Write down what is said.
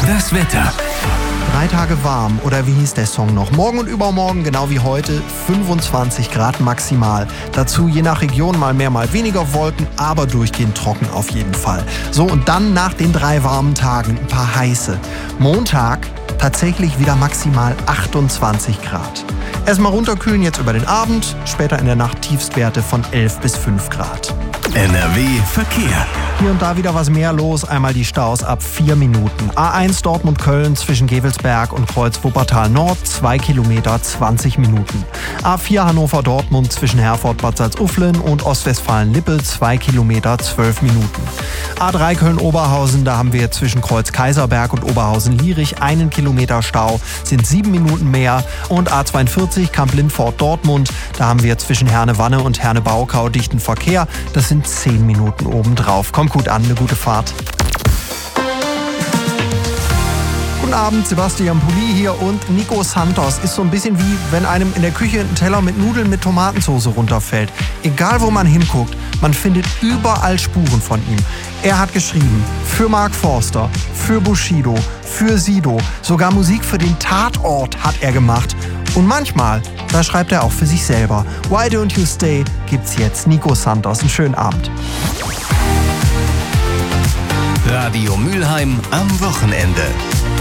Das Wetter. 3 Tage warm, oder wie hieß der Song noch? Morgen und übermorgen, genau wie heute, 25 Grad maximal. Dazu je nach Region mal mehr, mal weniger Wolken, aber durchgehend trocken auf jeden Fall. So, und dann nach den 3 warmen Tagen ein paar heiße. Montag tatsächlich wieder maximal 28 Grad. Erstmal runterkühlen jetzt über den Abend, später in der Nacht Tiefstwerte von 11 bis 5 Grad. NRW Verkehr. Hier und da wieder was mehr los. Einmal die Staus ab 4 Minuten. A1 Dortmund-Köln zwischen Gevelsberg und Kreuz Wuppertal Nord 2 Kilometer 20 Minuten. A4 Hannover-Dortmund zwischen Herford-Bad Salzuflen und Ostwestfalen-Lippe 2 Kilometer 12 Minuten. A3 Köln-Oberhausen, da haben wir zwischen Kreuz Kaiserberg und Oberhausen-Lierich 1 Kilometer Stau, sind 7 Minuten mehr. Und A42 Kamp-Lindfort-Dortmund, da haben wir zwischen Herne-Wanne und Herne-Baukau dichten Verkehr. Das sind 10 Minuten obendrauf. Kommt gut an, eine gute Fahrt. Guten Abend, Sebastian Pulli hier und Nico Santos. Ist so ein bisschen wie, wenn einem in der Küche ein Teller mit Nudeln mit Tomatensauce runterfällt. Egal wo man hinguckt, man findet überall Spuren von ihm. Er hat geschrieben, für Mark Forster, für Bushido, für Sido, sogar Musik für den Tatort hat er gemacht. Und manchmal, da schreibt er auch für sich selber. Why Don't You Stay gibt's jetzt. Nico Santos, einen schönen Abend. Radio Mülheim am Wochenende.